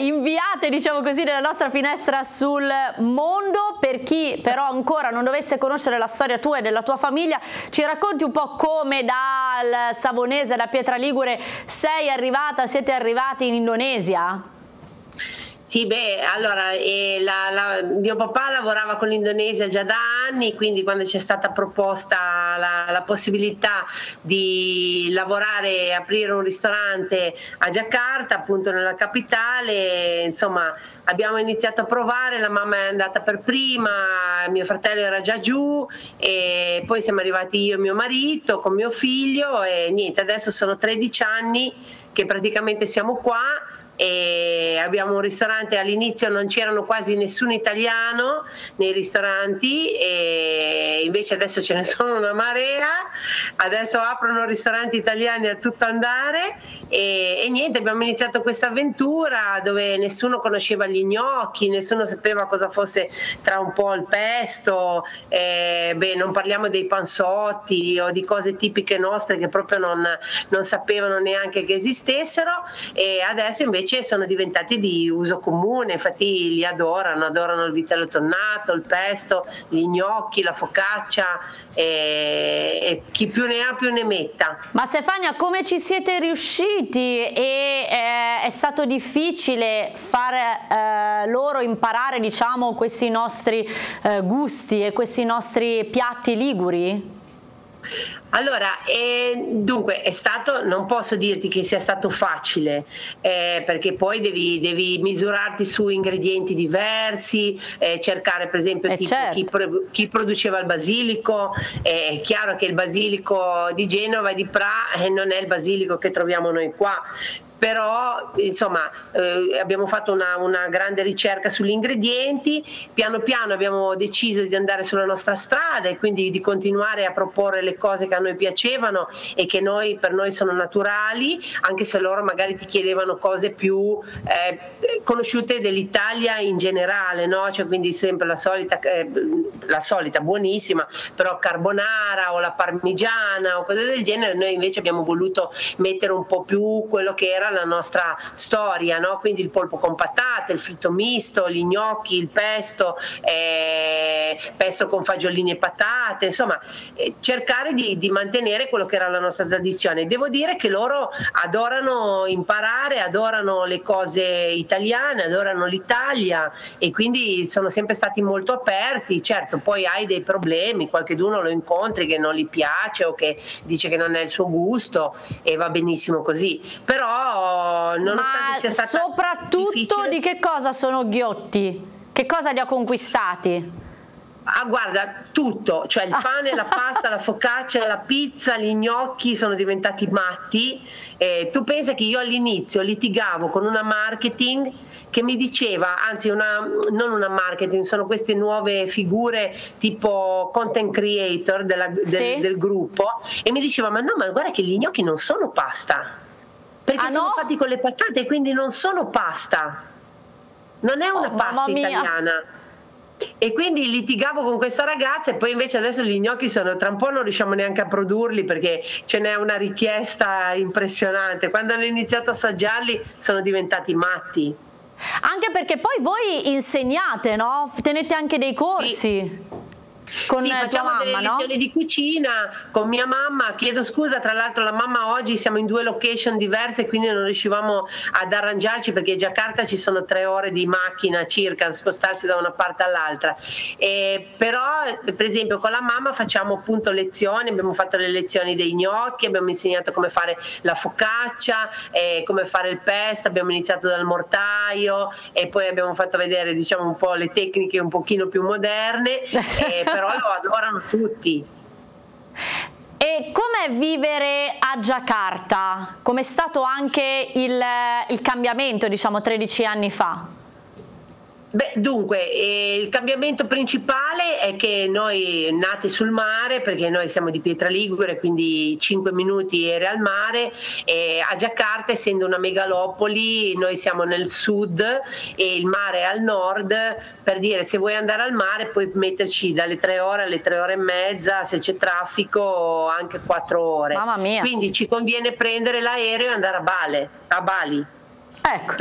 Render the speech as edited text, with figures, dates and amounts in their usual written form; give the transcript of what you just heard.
inviate, diciamo così, nella nostra finestra sul mondo. Per chi però ancora non dovesse conoscere la storia tua e della tua famiglia, ci racconti un po' come dal Savonese, da Pietra Ligure, siete arrivati in Indonesia? Sì, allora mio papà lavorava con l'Indonesia già da anni, quindi quando c'è stata proposta la possibilità di lavorare e aprire un ristorante a Giacarta, appunto nella capitale, insomma abbiamo iniziato a provare, la mamma è andata per prima, mio fratello era già giù e poi siamo arrivati io e mio marito con mio figlio e niente, adesso sono 13 anni che praticamente siamo qua. E abbiamo un ristorante, all'inizio non c'erano quasi nessun italiano nei ristoranti e invece adesso ce ne sono una marea, adesso aprono ristoranti italiani a tutto andare e niente, abbiamo iniziato questa avventura dove nessuno conosceva gli gnocchi, nessuno sapeva cosa fosse tra un po' il pesto, non parliamo dei panzotti o di cose tipiche nostre che proprio non sapevano neanche che esistessero e adesso invece sono diventati di uso comune, infatti li adorano il vitello tonnato, il pesto, gli gnocchi, la focaccia e chi più ne ha più ne metta. Ma Stefania, come ci siete riusciti è stato difficile fare loro imparare, diciamo, questi nostri gusti e questi nostri piatti liguri? Allora, dunque non posso dirti che sia stato facile, perché poi devi misurarti su ingredienti diversi, cercare per esempio certo. chi produceva il basilico, è chiaro che il basilico di Genova e di Pra non è il basilico che troviamo noi qua. Però insomma abbiamo fatto una grande ricerca sugli ingredienti, piano piano abbiamo deciso di andare sulla nostra strada e quindi di continuare a proporre le cose che a noi piacevano e che per noi sono naturali, anche se loro magari ti chiedevano cose più conosciute dell'Italia in generale, no? Cioè, quindi sempre la solita buonissima, però carbonara o la parmigiana o cose del genere. Noi invece abbiamo voluto mettere un po' più quello che era la nostra storia, no? Quindi il polpo con patate, il fritto misto, gli gnocchi, il pesto con fagiolini e patate, insomma cercare di mantenere quello che era la nostra tradizione. Devo dire che loro adorano imparare, adorano le cose italiane, adorano l'Italia e quindi sono sempre stati molto aperti. Certo, poi hai dei problemi, qualcheduno lo incontri che non gli piace o che dice che non è il suo gusto e va benissimo così, però nonostante sia stata soprattutto difficile, di che cosa sono ghiotti? Che cosa li ha conquistati? Ah, guarda, tutto, cioè il pane, la pasta, la focaccia, la pizza, gli gnocchi sono diventati matti. Tu pensa che io all'inizio litigavo con una marketing che mi diceva, anzi non una marketing, sono queste nuove figure tipo content creator del gruppo, e mi diceva ma guarda che gli gnocchi non sono pasta, perché sono fatti con le patate, quindi non sono pasta, non è una pasta italiana. E quindi litigavo con questa ragazza e poi invece adesso gli gnocchi tra un po' non riusciamo neanche a produrli perché ce n'è una richiesta impressionante. Quando hanno iniziato a assaggiarli sono diventati matti. Anche perché poi voi insegnate, no? Tenete anche dei corsi. Sì. Con facciamo mamma, delle lezioni di cucina con mia mamma. Chiedo scusa, tra l'altro la mamma oggi siamo in 2 location diverse, quindi non riuscivamo ad arrangiarci perché a Giacarta ci sono 3 ore di macchina circa a spostarsi da una parte all'altra, però per esempio con la mamma facciamo appunto lezioni, abbiamo fatto le lezioni dei gnocchi, abbiamo insegnato come fare la focaccia, come fare il pesto, abbiamo iniziato dal mortaio e poi abbiamo fatto vedere, diciamo, un po' le tecniche un pochino più moderne, però lo adorano tutti. E com'è vivere a Giacarta? Com'è stato anche il cambiamento, diciamo, 13 anni fa? Dunque, il cambiamento principale è che noi nati sul mare, perché noi siamo di Pietra Ligure, quindi 5 minuti eri al mare, e a Giacarta, essendo una megalopoli, noi siamo nel sud e il mare è al nord. Per dire, se vuoi andare al mare puoi metterci dalle 3 ore alle 3 ore e mezza, se c'è traffico anche 4 ore. Mamma mia. Quindi ci conviene prendere l'aereo e andare a Bali. Ecco.